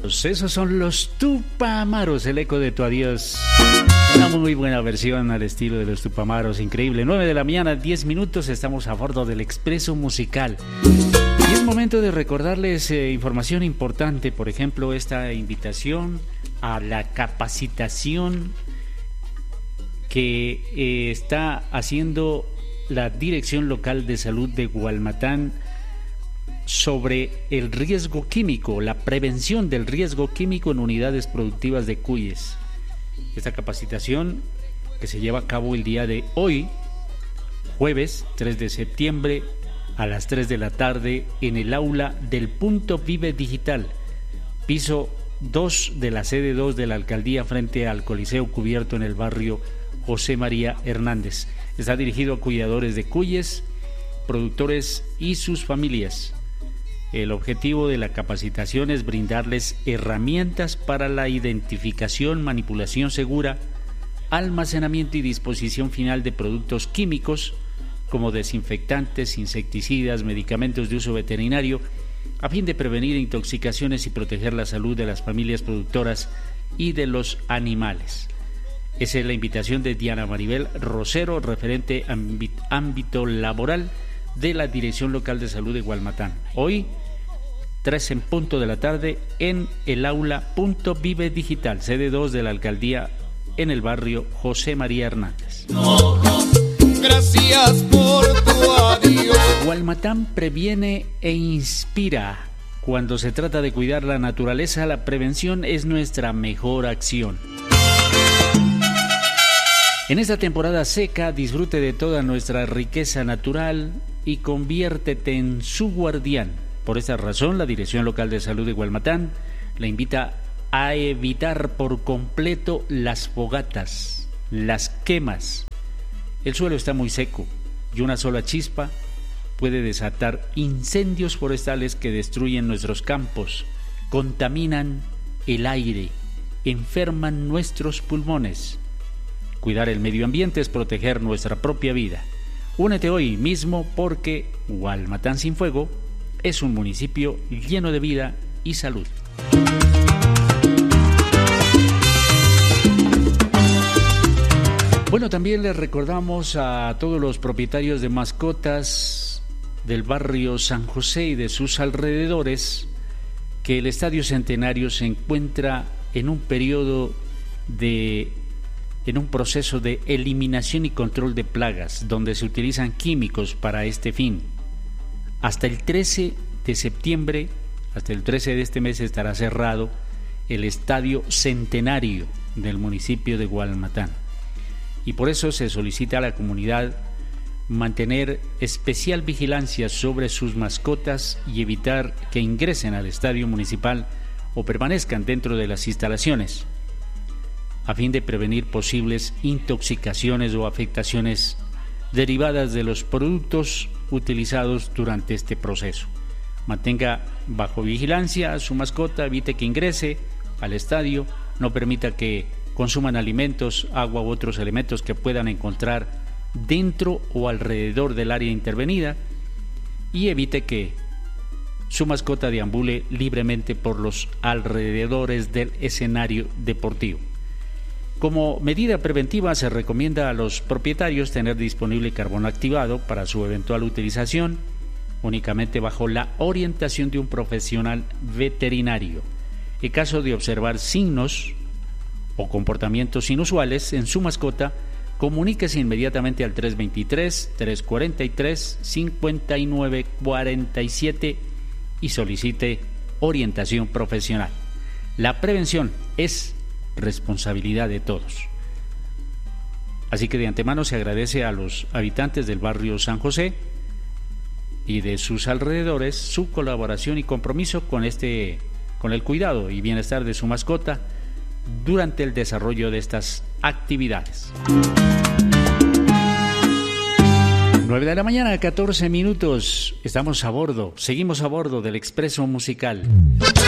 Esos son los Tupamaros, el eco de tu adiós. Una muy buena versión al estilo de los Tupamaros, increíble. 9 de la mañana, 10 minutos, estamos a bordo del Expreso Musical. Y es momento de recordarles información importante, por ejemplo, esta invitación a la capacitación que está haciendo la Dirección Local de Salud de Gualmatán sobre el riesgo químico, la prevención del riesgo químico en unidades productivas de cuyes. Esta capacitación que se lleva a cabo el día de hoy, jueves 3 de septiembre, a las 3 de la tarde, en el aula del Punto Vive Digital, piso 2 de la sede 2 de la alcaldía, frente al Coliseo Cubierto en el barrio José María Hernández. Está dirigido a cuidadores de cuyes, productores y sus familias. El objetivo de la capacitación es brindarles herramientas para la identificación, manipulación segura, almacenamiento y disposición final de productos químicos como desinfectantes, insecticidas, medicamentos de uso veterinario, a fin de prevenir intoxicaciones y proteger la salud de las familias productoras y de los animales. Esa es la invitación de Diana Maribel Rosero, referente ámbito laboral de la Dirección Local de Salud de Gualmatán. Hoy, 3 en punto de la tarde, en el aula Punto Vive Digital, sede 2 de la alcaldía, en el barrio José María Hernández. Gracias por tu adiós. Gualmatán previene e inspira. Cuando se trata de cuidar la naturaleza, la prevención es nuestra mejor acción. En esta temporada seca, disfrute de toda nuestra riqueza natural y conviértete en su guardián. Por esta razón, la Dirección Local de Salud de Gualmatán la invita a evitar por completo las fogatas, las quemas. El suelo está muy seco y una sola chispa puede desatar incendios forestales que destruyen nuestros campos, contaminan el aire, enferman nuestros pulmones. Cuidar el medio ambiente es proteger nuestra propia vida. Únete hoy mismo, porque Gualmatán sin fuego es un municipio lleno de vida y salud. Bueno, también les recordamos a todos los propietarios de mascotas del barrio San José y de sus alrededores que el Estadio Centenario se encuentra en un proceso de eliminación y control de plagas, donde se utilizan químicos para este fin. Hasta el 13 de septiembre, hasta el 13 de este mes, estará cerrado el Estadio Centenario del municipio de Gualmatán. Y por eso se solicita a la comunidad mantener especial vigilancia sobre sus mascotas y evitar que ingresen al estadio municipal o permanezcan dentro de las instalaciones, a fin de prevenir posibles intoxicaciones o afectaciones derivadas de los productos utilizados durante este proceso. Mantenga bajo vigilancia a su mascota, evite que ingrese al estadio, no permita que consuman alimentos, agua u otros elementos que puedan encontrar dentro o alrededor del área intervenida, y evite que su mascota deambule libremente por los alrededores del escenario deportivo. Como medida preventiva, se recomienda a los propietarios tener disponible carbón activado para su eventual utilización, únicamente bajo la orientación de un profesional veterinario. En caso de observar signos o comportamientos inusuales en su mascota, comuníquese inmediatamente al 323-343-5947 y solicite orientación profesional. La prevención es responsabilidad de todos. Así que de antemano se agradece a los habitantes del barrio San José y de sus alrededores su colaboración y compromiso con el cuidado y bienestar de su mascota durante el desarrollo de estas actividades. 9 de la mañana, 14 minutos. Estamos a bordo, seguimos a bordo del Expreso Musical.